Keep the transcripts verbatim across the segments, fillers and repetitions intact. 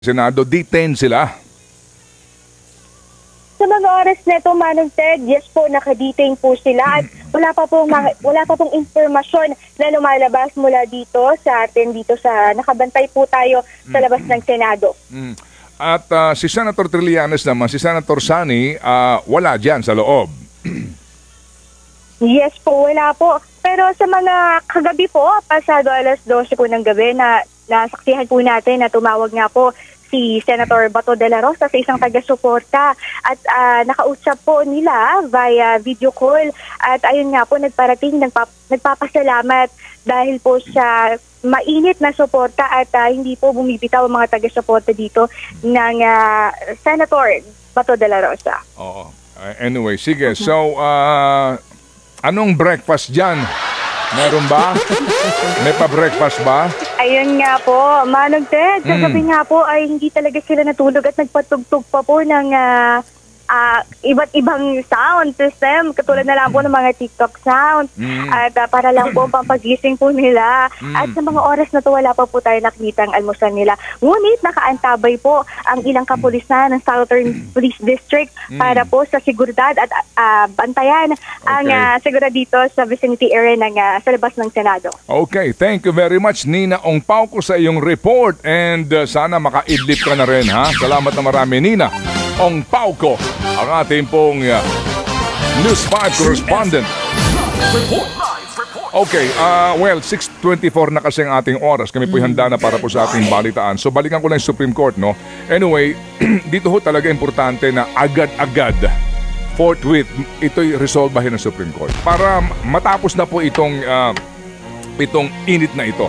Senado, detained sila. Sa mga oras na ito, Manong Ted, yes po, nakadetain po sila at wala pa pong, mga, wala pa pong informasyon na lumalabas mula dito sa atin, dito sa, nakabantay po tayo sa labas ng Senado. Mm. At uh, si Senator Trillanes naman, si Senator Sani, uh, wala dyan sa loob. Yes po, wala po. Pero sa mga kagabi po, pasado alas dose po ng gabi, na nasaksihan po natin na tumawag nga po si Senator Bato de la Rosa sa isang taga-suporta at uh, nakausap po nila via video call at ayun nga po nagparating, nagpap nagpapasalamat dahil po sa mainit na suporta at uh, hindi po bumibitaw ang mga taga-suporta dito ng uh, Senator Bato de la Rosa. Oo. Uh, anyway, sige. So, uh, anong breakfast dyan? Meron ba? May pa-breakfast ba? Ayun nga po, Manong Ted, kagabi mm. nga po ay hindi talaga sila natulog at nagpatugtog pa po ng uh, uh, iba't ibang sound system, katulad na lang po ng mga TikTok sound mm. at uh, para lang po pampagising po nila. Mm. At sa mga oras na to wala pa po tayo nakita ang almusal nila. Ngunit nakaantabay po ang ilang kapulisan ng Southern Police District mm. para po sa seguridad at uh, bantayan okay. ang uh, seguridad dito sa vicinity area ng uh, sa labas ng Senado. Okay, thank you very much Nina Ong Pauco sa iyong report and uh, sana makaidlip ka na rin ha. Salamat na marami Nina Ong Pauco, ang ating pong uh, News five correspondent. Okay, uh, well, six twenty-four na kasi ang ating oras. Kami po'y handa na para po sa ating balitaan. So balikan ko lang yung Supreme Court, no? Anyway, dito ho talaga importante na agad-agad forthwith ito'y resolbahin ng Supreme Court para matapos na po itong uh, itong init na ito.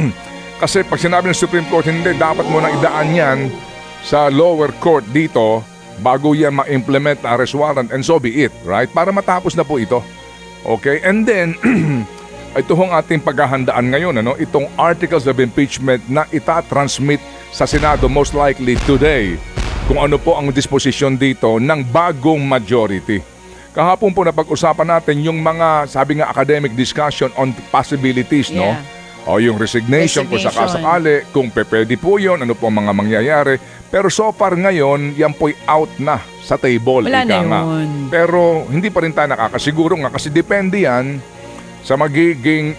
Kasi pag sinabi ng Supreme Court, hindi, dapat mo nang idaan yan sa lower court dito bago yan ma-implement na arrest warrant and so be it, right? Para matapos na po ito. Okay? And then, ito hong ating paghahandaan ngayon, ano? Itong articles of impeachment na itatransmit sa Senado most likely today. Kung ano po ang disposisyon dito ng bagong majority. Kahapon po napag-usapan natin yung mga, sabi nga, academic discussion on possibilities, yeah. no? O yung resignation, resignation. Kung sakasakali, kung pwede po yun, ano po ang mga mangyayari. Pero so far ngayon, yan po'y out na sa table. Wala na nga. yun. Pero hindi pa rin tayo nakakasiguro nga kasi depende yan sa magiging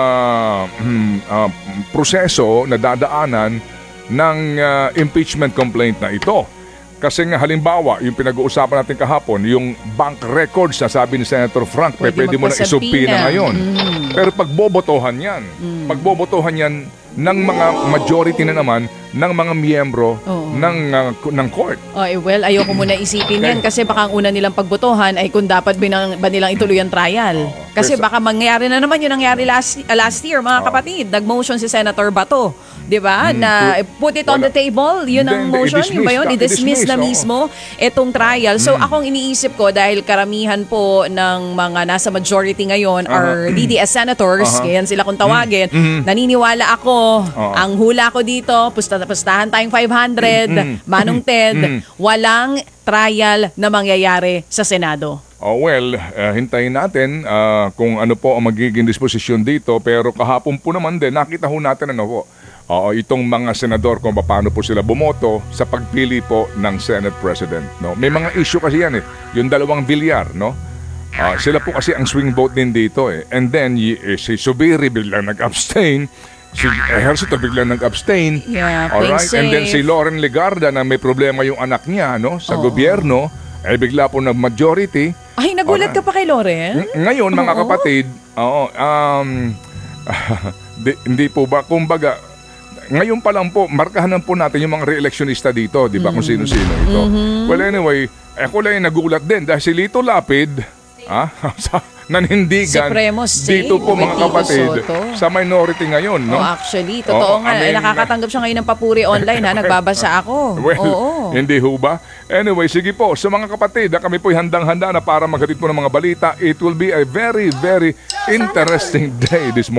uh, uh, proseso na dadaanan ng uh, impeachment complaint na ito. Kasi nga halimbawa, yung pinag-uusapan natin kahapon, yung bank records na sabi ni Senator Frank, pwede, pwede mo na isubpina ngayon. Mm. Pero pagbobotohan yan, mm. pagbobotohan yan ng mga majority na naman ng mga miyembro oh. ng uh, ng court. Oh, eh, well, ayoko muna isipin yan kasi baka ang una nilang pagbotohan ay kung dapat binang, ba nilang ituloy ang trial. Oh, kasi baka mangyari na naman yung nangyari last, uh, last year, mga oh. kapatid. Nag-motion si Senator Bato, di ba? Hmm, na put it on wala. the table, yun ang motion, yun ba yun? I-dismiss na mismo itong trial. So hmm. akong iniisip ko, dahil karamihan po ng mga nasa majority ngayon uh-huh. are D D S senators, uh-huh. kaya sila kung tawagin, hmm. naniniwala ako, uh-huh. ang hula ko dito, pusta pustahan tayong five hundred, mm-hmm. Manong Ted, mm-hmm. walang trial na mangyayari sa Senado. Oh well, uh, hintayin natin uh, kung ano po ang magiging disposisyon dito. Pero kahapon po naman din, nakita ho natin ano po, uh, itong mga senador kung paano po sila bumoto sa pagpili po ng Senate President. No? May mga issue kasi yan eh, yung dalawang Villar, no? Uh, sila po kasi ang swing vote din dito eh. And then y- eh, si Subiri biglang nag-abstain. Si Ejercito biglang nag-abstain. Yeah, alright? safe. And then si Lauren Legarda na may problema yung anak niya no, sa oh. gobyerno, ay bigla po nag-majority. Ay, nagulat okay. ka pa kay Lauren? Ng- ngayon, mga oh. kapatid, oo, um, di, hindi po ba, kumbaga, ngayon pa lang po, markahan po natin yung mga re-electionista dito, di ba, mm. kung sino-sino ito. Mm-hmm. Well, anyway, ako lang yung nagulat din dahil si Lito Lapid, ah, sa nanindigan dito po mga kapatid Soto. Sa minority ngayon, no? Oh, actually, totoo oh, nga. I mean, nakakatanggap siya ngayon ng papuri online, ha? Nagbabasa ako. Well, oo. Hindi ho ba? Anyway, sige po. Sa mga kapatid, kami po'y handang-handa na para maghatid po ng mga balita. It will be a very, very interesting day this morning.